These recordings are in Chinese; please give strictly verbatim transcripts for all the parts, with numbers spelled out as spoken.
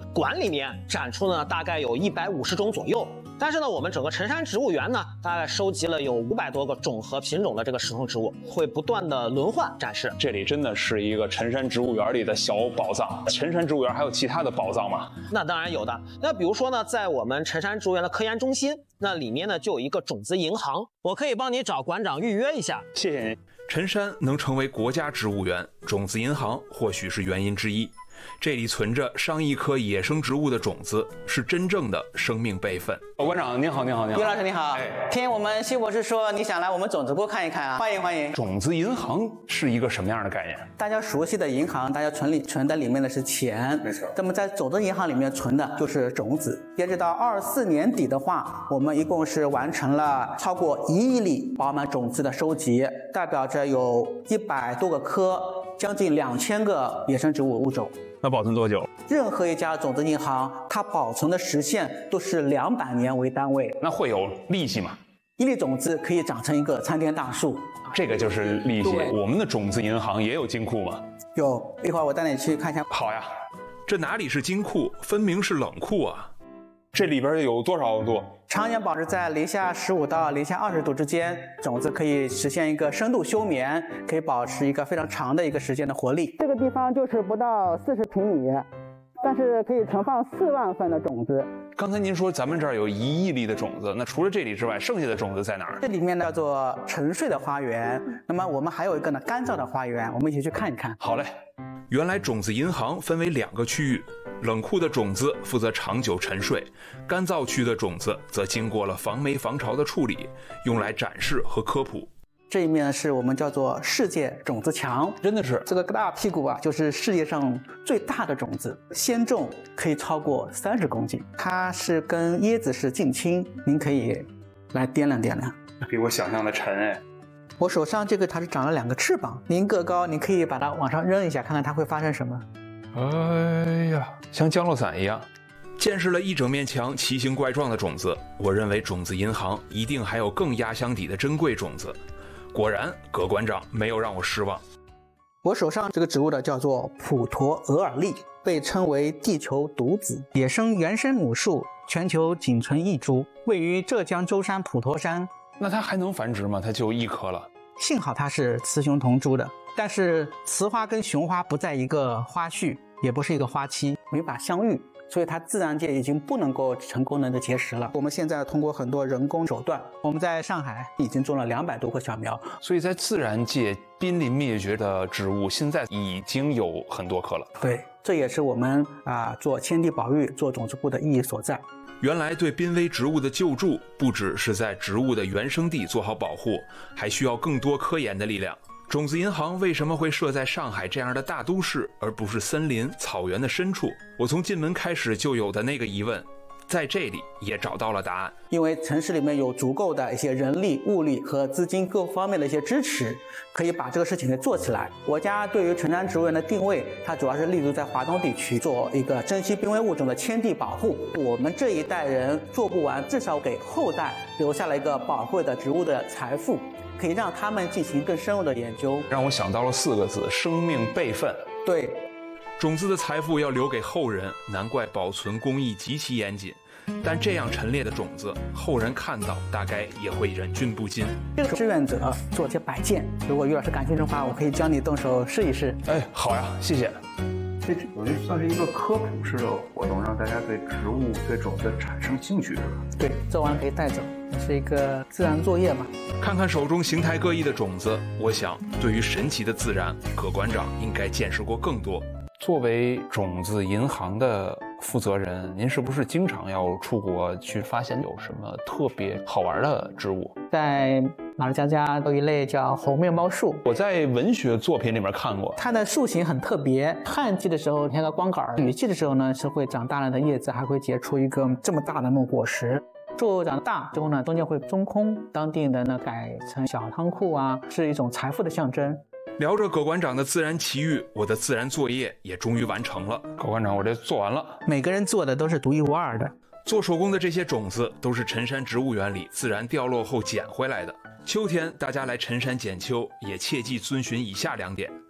馆里面展出呢大概有一百五十种左右。但是呢，我们整个辰山植物园呢，大概收集了有五百多个种和品种的这个石头植物，会不断的轮换展示。 这里真的是一个辰山植物园里的小宝藏。辰山植物园还有其他的宝藏吗？ 那当然有的。那比如说呢，在我们辰山植物园的科研中心，那里面呢就有一个种子银行，我可以帮你找馆长预约一下。 谢谢您。 辰山能成为国家植物园，种子银行或许是原因之一。这里存着上亿颗野生植物的种子，是真正的生命备份。 哦，馆长您好，您好，您好。 于老师你好。哎，听我们西博士说你想来我们种子库看一看啊，欢迎欢迎。 种子银行是一个什么样的概念？ 大家熟悉的银行，大家存里存的里面的是钱，没错。那么在种子银行里面存的就是种子。截止到二四年底的话，我们一共是完成了超过一亿粒饱满种子的收集，代表着有一百多个科，将近两千个野生植物物种。 那保存多久？ 任何一家种子银行，它保存的时限都是两百年为单位。 那会有利息吗？ 一粒种子可以长成一个参天大树， 这个就是利息。我们的种子银行也有金库吗？ 有，一会儿我带你去看一下。 好呀。 这哪里是金库，分明是冷库啊！ 这里边有多少度？ 常年保持在零下十五到零下二十度之间，种子可以实现一个深度休眠，可以保持一个非常长的一个时间的活力。这个地方就是不到四十平米，但是可以存放四万份的种子。 刚才您说咱们这儿有一亿粒的种子，那除了这里之外，剩下的种子在哪儿？ 这里面呢叫做沉睡的花园，那么我们还有一个呢干燥的花园，我们一起去看一看。 好嘞。 原来种子银行分为两个区域，冷库的种子负责长久沉睡，干燥区的种子则经过了防霉防潮的处理，用来展示和科普。 这一面是我们叫做世界种子墙， 真的是这个大屁股啊，就是世界上最大的种子，鲜重可以超过三十公斤，它是跟椰子是近亲，您可以来掂量掂量。 比我想象的沉哎。 我手上这个它是长了两个翅膀，您个高，您可以把它往上扔一下，看看它会发生什么。 哎呀，像降落伞一样。 见识了一整面墙奇形怪状的种子，我认为种子银行一定还有更压箱底的珍贵种子。果然，葛馆长没有让我失望。 我手上这个植物的叫做普陀额尔利，被称为地球独子，野生原生母树，全球仅存一株，位于浙江舟山普陀山。 那它还能繁殖吗？它就一颗了。 幸好它是雌雄同株的，但是雌花跟雄花不在一个花序，也不是一个花期，没法相遇，所以它自然界已经不能够成功的结实了。我们现在通过很多人工手段，我们在上海已经种了两百多棵小苗， 所以在自然界濒临灭绝的植物现在已经有很多棵了。 对，这也是我们啊做迁地保育、做种子库的意义所在。 原来对濒危植物的救助，不只是在植物的原生地做好保护，还需要更多科研的力量。种子银行为什么会设在上海这样的大都市，而不是森林、草原的深处？我从进门开始就有的那个疑问，在这里也找到了答案。 因为城市里面有足够的一些人力、物力和资金各方面的一些支持，可以把这个事情给做起来。我家对于辰山植物园的定位，它主要是立足在华东地区，做一个珍稀濒危物种的迁地保护。我们这一代人做不完，至少给后代留下了一个宝贵的植物的财富，可以让他们进行更深入的研究。 让我想到了四个字：生命备份。 对， 种子的财富要留给后人，难怪保存工艺极其严谨。但这样陈列的种子，后人看到大概也会忍俊不禁。 这个志愿者做些摆件，如果于老师感兴趣的话，我可以教你动手试一试。 哎，好呀，谢谢。 这我觉得算是一个科普式的活动，让大家对植物、对种子产生兴趣，是吧？ 对，做完可以带走，是一个自然作业嘛。 看看手中形态各异的种子，我想对于神奇的自然，葛馆长应该见识过更多。 作为种子银行的负责人，您是不是经常要出国去发现有什么特别好玩的植物？ 在马六甲家有一类叫红面包树， 我在文学作品里面看过， 它的树形很特别。旱季的时候像个光杆，雨季的时候呢是会长大量的叶子，还会结出一个这么大的那种果实。树长大之后呢，中间会中空，当地人呢改成小仓库啊，是一种财富的象征。 聊着葛馆长的自然奇遇，我的自然作业也终于完成了。 葛馆长，我这做完了。 每个人做的都是独一无二的。 做手工的这些种子都是辰山植物园里自然掉落后捡回来的。秋天大家来辰山捡秋，也切记遵循以下两点：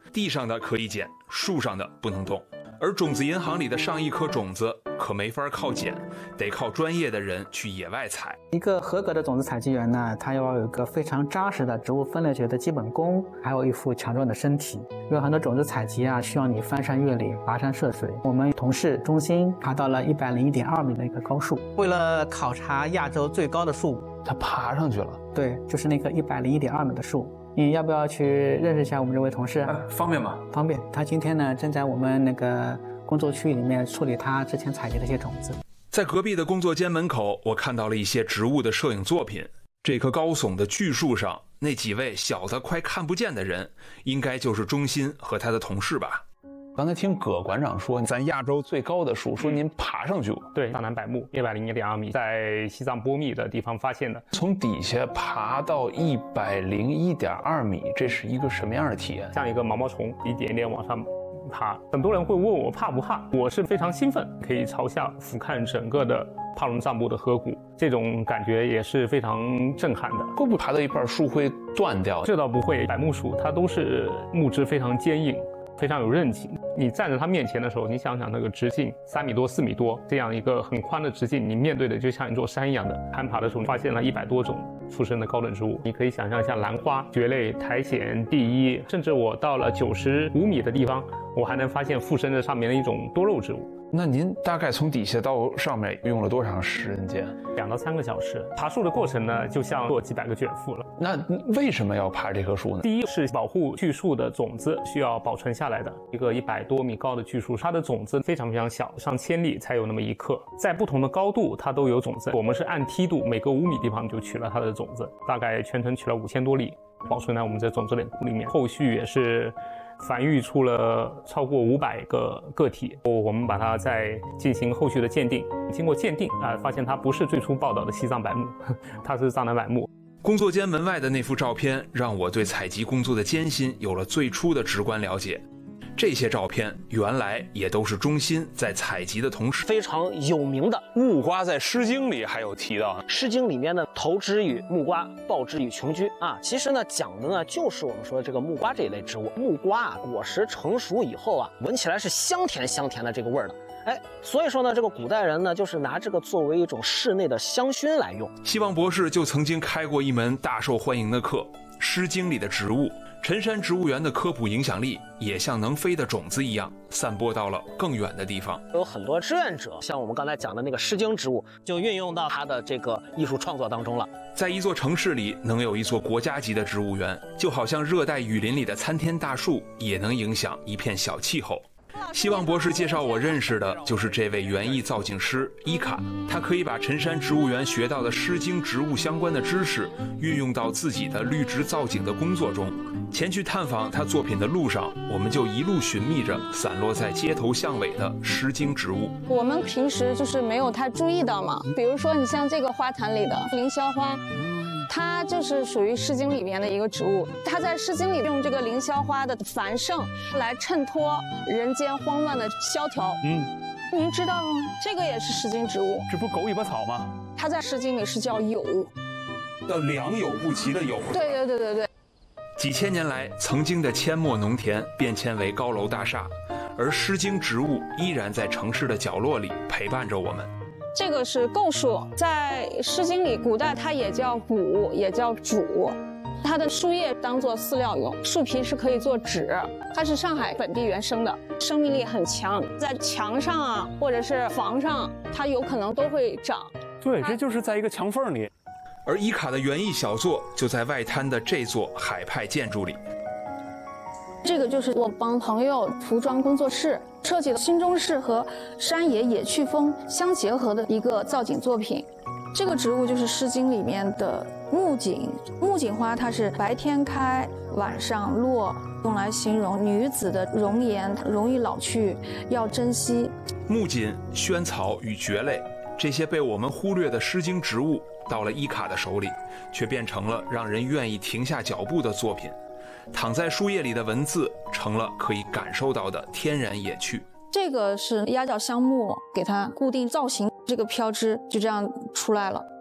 地上的可以捡，树上的不能动。而种子银行里的上亿颗种子可没法靠捡，得靠专业的人去野外采。 一个合格的种子采集员呢，他要有一个非常扎实的植物分类学的基本功，还有一副强壮的身体。因为很多种子采集啊，需要你翻山越岭、跋山涉水。我们同事中心爬到了一百零一点二米的一个高树，为了考察亚洲最高的树， 他爬上去了。 对，就是那棵一百零一点二米的树。你要不要去认识一下我们这位同事？ 啊、方便吗？ 方便。他今天呢，正在我们那个工作区域里面处理他之前采集的一些种子。 在隔壁的工作间门口，我看到了一些植物的摄影作品。这棵高耸的巨树上，那几位小的快看不见的人，应该就是钟鑫和他的同事吧。 刚才听葛馆长说，咱亚洲最高的树，说您爬上去过。 对，大南柏木一百零一点二米，在西藏波密的地方发现的。 从底下爬到一百零一点二米，这是一个什么样的体验？ 像一个毛毛虫，一点一点往上爬。很多人会问我怕不怕，我是非常兴奋，可以朝下俯瞰整个的帕隆藏布的河谷，这种感觉也是非常震撼的。 会不会爬到一半树会断掉？ 这倒不会，柏木树它都是木质非常坚硬，非常有韧劲。你站在它面前的时候，你想想那个直径三米多、四米多，这样一个很宽的直径，你面对的就像一座山一样的。攀爬的时候发现了一百多种附生的高等植物，你可以想象像兰花、蕨类、苔藓、地衣，甚至我到了九十五米的地方，我还能发现附生在上面的一种多肉植物。 那您大概从底下到上面用了多长时间？ 两到三个小时。爬树的过程呢，就像做几百个卷腹了。 那为什么要爬这棵树呢？ 第一是保护巨树的种子需要保存下来的。一个一百多米高的巨树，它的种子非常非常小，上千粒才有那么一克。在不同的高度，它都有种子。我们是按梯度，每隔五米地方就取了它的种子，大概全程取了五千多粒，保存在我们这种子类库里面。后续也是繁育出了超过五百个个体，我们把它再进行后续的鉴定。经过鉴定啊、呃，发现它不是最初报道的西藏柏木，它是藏南柏木。 工作间门外的那幅照片，让我对采集工作的艰辛有了最初的直观了解。这些照片原来也都是钟鑫在采集的同时。 非常有名的木瓜在《诗经》里还有提到，《 诗经》里面呢，投之以木瓜，报之以琼居啊。其实呢，讲的呢就是我们说的这个木瓜这一类植物。木瓜啊，果实成熟以后啊，闻起来是香甜香甜的这个味儿的。哎，所以说呢，这个古代人呢，就是拿这个作为一种室内的香薰来用。 希望博士就曾经开过一门大受欢迎的课，《诗经》里的植物。辰山植物园的科普影响力也像能飞的种子一样，散播到了更远的地方。 有很多志愿者，像我们刚才讲的那个《诗经》植物，就运用到他的这个艺术创作当中了。 在一座城市里能有一座国家级的植物园，就好像热带雨林里的参天大树，也能影响一片小气候。希望博士介绍我认识的就是这位园艺造景师伊卡，他可以把辰山植物园学到的《诗经》植物相关的知识运用到自己的绿植造景的工作中。前去探访他作品的路上，我们就一路寻觅着散落在街头巷尾的《诗经》植物。 我们平时就是没有太注意到嘛，比如说你像这个花坛里的凌霄花，它就是属于《诗经》里面的一个植物。它在《诗经》里用这个凌霄花的繁盛来衬托人间慌乱的萧条。嗯，您知道吗？这个也是《诗经》植物。 这不狗尾巴草吗？ 它在《诗经》里是叫有， 叫良莠不齐的有。 对对对对对。 几千年来，曾经的阡陌农田变迁为高楼大厦，而《诗经》植物依然在城市的角落里陪伴着我们。 这个是构树，在《诗经》里，古代它也叫古，也叫渚。它的树叶当做饲料用，树皮是可以做纸。它是上海本地原生的，生命力很强，在墙上啊，或者是房上，它有可能都会长。 对，这就是在一个墙缝里。 而伊卡的园艺小作就在外滩的这座海派建筑里。 这个就是我帮朋友服装工作室设计的新中式和山野野趣风相结合的一个造景作品。这个植物就是《诗经》里面的木槿。木槿花它是白天开，晚上落，用来形容女子的容颜容易老去，要珍惜。 木槿、萱草与蕨类，这些被我们忽略的《诗经》植物，到了伊卡的手里，却变成了让人愿意停下脚步的作品。躺在书页里的文字，成了可以感受到的天然野趣。 这个是鸭脚香木，给它固定造型，这个飘枝就这样出来了。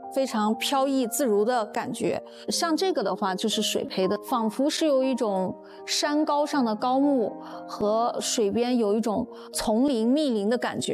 非常飘逸自如的感觉。像这个的话就是水培的，仿佛是有一种山高上的高木和水边有一种丛林密林的感觉。